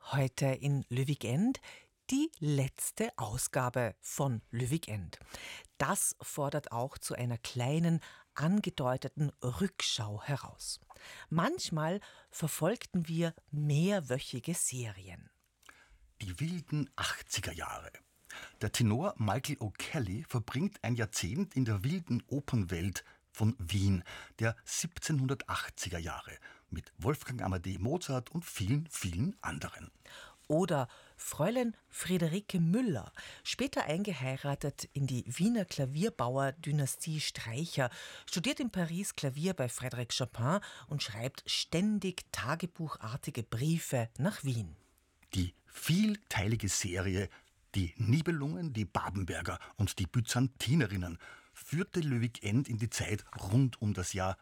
Heute in Le Weekend die letzte Ausgabe von Le Weekend. Das fordert auch zu einer kleinen, angedeuteten Rückschau heraus. Manchmal verfolgten wir mehrwöchige Serien. Die wilden 80er Jahre. Der Tenor Michael O'Kelly verbringt ein Jahrzehnt in der wilden Opernwelt von Wien der 1780er Jahre mit Wolfgang Amadeus Mozart und vielen, vielen anderen. Oder Fräulein Friederike Müller, später eingeheiratet in die Wiener Klavierbauer-Dynastie Streicher, studiert in Paris Klavier bei Frédéric Chopin und schreibt ständig tagebuchartige Briefe nach Wien. Die vielteilige Serie Die Nibelungen, die Babenberger und die Byzantinerinnen führte Le Weekend in die Zeit rund um das Jahr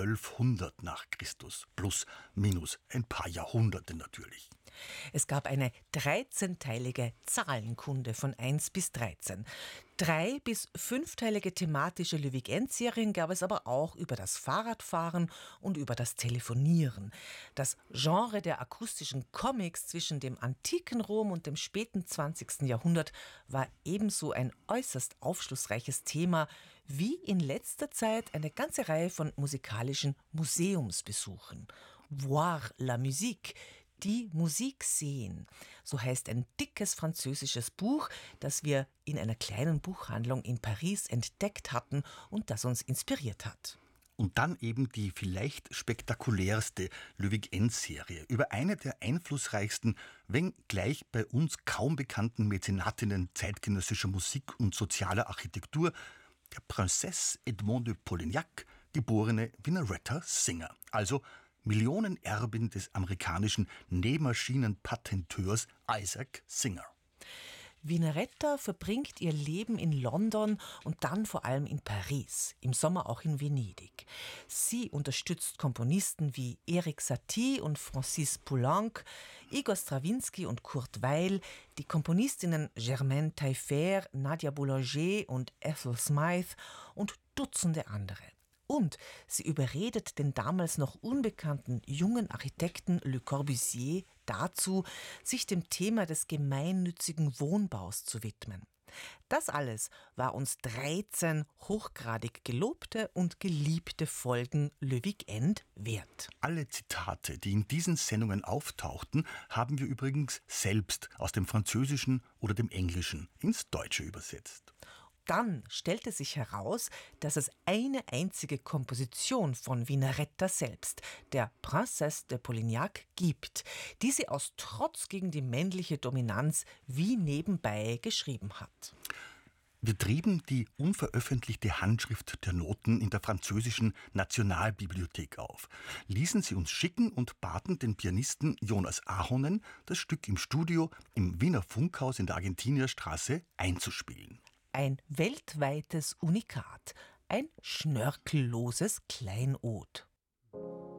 1200 nach Christus. Plus, minus ein paar Jahrhunderte natürlich. Es gab eine 13-teilige Zahlenkunde von 1 bis 13. 3- bis 5-teilige thematische Le Weekend-Serien gab es aber auch über das Fahrradfahren und über das Telefonieren. Das Genre der akustischen Comics zwischen dem antiken Rom und dem späten 20. Jahrhundert war ebenso ein äußerst aufschlussreiches Thema wie in letzter Zeit eine ganze Reihe von musikalischen Museumsbesuchen. Voir la musique, die Musik sehen. So heißt ein dickes französisches Buch, das wir in einer kleinen Buchhandlung in Paris entdeckt hatten und das uns inspiriert hat. Und dann eben die vielleicht spektakulärste Le Weekend-Serie über eine der einflussreichsten, wenngleich bei uns kaum bekannten Mäzenatinnen zeitgenössischer Musik und sozialer Architektur, der Princesse Edmond de Polignac, geborene Vineretta Singer, also Millionenerbin des amerikanischen Nähmaschinenpatenteurs Isaac Singer. Vineretta verbringt ihr Leben in London und dann vor allem in Paris, im Sommer auch in Venedig. Sie unterstützt Komponisten wie Erik Satie und Francis Poulenc, Igor Strawinski und Kurt Weill, die Komponistinnen Germaine Taillefer, Nadia Boulanger und Ethel Smythe und Dutzende andere. Und sie überredet den damals noch unbekannten jungen Architekten Le Corbusier dazu, sich dem Thema des gemeinnützigen Wohnbaus zu widmen. Das alles war uns 13 hochgradig gelobte und geliebte Folgen Le Weekend wert. Alle Zitate, die in diesen Sendungen auftauchten, haben wir übrigens selbst aus dem Französischen oder dem Englischen ins Deutsche übersetzt. Dann stellte sich heraus, dass es eine einzige Komposition von Vineretta selbst, der Princesse de Polignac, gibt, die sie aus Trotz gegen die männliche Dominanz wie nebenbei geschrieben hat. Wir trieben die unveröffentlichte Handschrift der Noten in der französischen Nationalbibliothek auf, ließen sie uns schicken und baten den Pianisten Jonas Ahonen, das Stück im Studio im Wiener Funkhaus in der Argentinierstraße einzuspielen. Ein weltweites Unikat, ein schnörkelloses Kleinod.